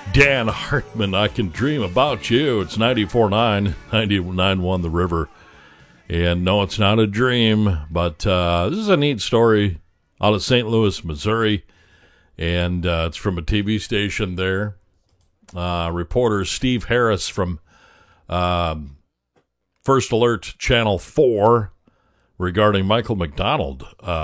Dan Hartman, I Can Dream About You. It's 94.9, 99.1 The River. And no, it's not a dream, but this is a neat story out of St. Louis, Missouri. And it's from a TV station there. Reporter Steve Harris from First Alert Channel 4 regarding Michael McDonald.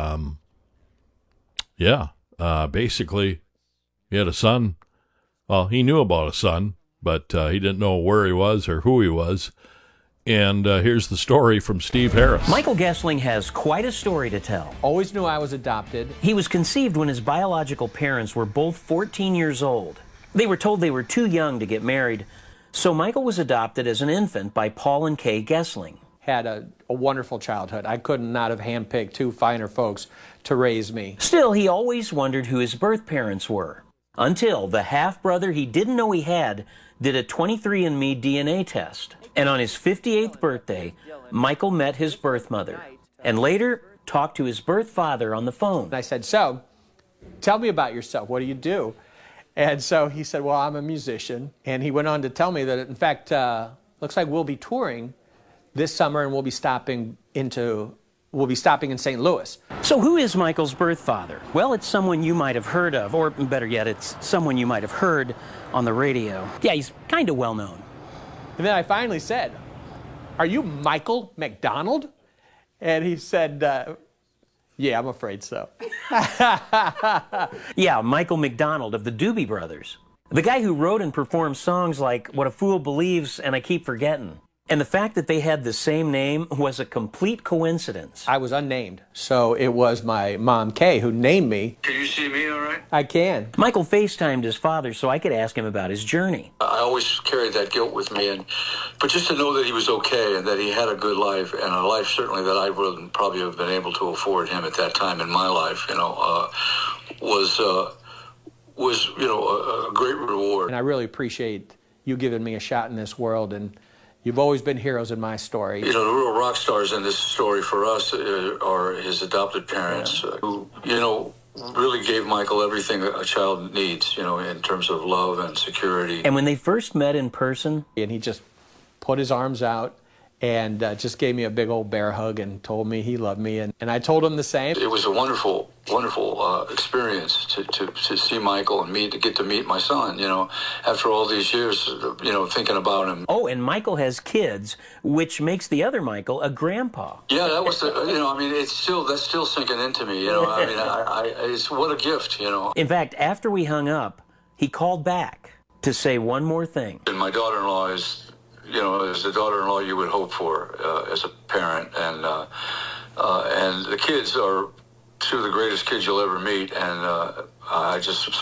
Basically, he had a son. Well, he knew about a son, but he didn't know where he was or who he was. And here's the story from Steve Harris. Michael Gessling has quite a story to tell. Always knew I was adopted. He was conceived when his biological parents were both 14 years old. They were told they were too young to get married, so Michael was adopted as an infant by Paul and Kay Gessling. Had a wonderful childhood. I could not have handpicked two finer folks to raise me. Still, he always wondered who his birth parents were, until the half-brother he didn't know he had did a 23andMe DNA test. And on his 58th birthday, Michael met his birth mother, and later talked to his birth father on the phone. And I said, so, tell me about yourself. What do you do? And so he said, well, I'm a musician. And he went on to tell me that, in fact, looks like we'll be touring this summer, and we'll be stopping in St. Louis. So who is Michael's birth father? Well, it's someone you might have heard of, or better yet, it's someone you might have heard on the radio. Yeah, he's kind of well known. And then I finally said, are you Michael McDonald? And he said, yeah, I'm afraid so. Yeah, Michael McDonald of the Doobie Brothers. The guy who wrote and performed songs like What a Fool Believes and I Keep Forgetting. And the fact that they had the same name was a complete coincidence. I was unnamed, so it was my mom, Kay, who named me. Can you see me all right? I can. Michael FaceTimed his father so I could ask him about his journey. I always carried that guilt with me, but just to know that he was okay and that he had a good life, and a life certainly that I wouldn't probably have been able to afford him at that time in my life, was a great reward. And I really appreciate you giving me a shot in this world, and you've always been heroes in my story. The real rock stars in this story for us are his adopted parents, who, really gave Michael everything a child needs, in terms of love and security. And when they first met in person, and he just put his arms out and just gave me a big old bear hug and told me he loved me, and I told him the same. It was a wonderful, wonderful experience to see Michael and to get to meet my son, after all these years, thinking about him. Oh, and Michael has kids, which makes the other Michael a grandpa. Yeah, that was that's still sinking into me, it's what a gift, In fact, after we hung up, he called back to say one more thing. And my daughter-in-law is the daughter-in-law you would hope for as a parent, and the kids are two of the greatest kids you'll ever meet, and I just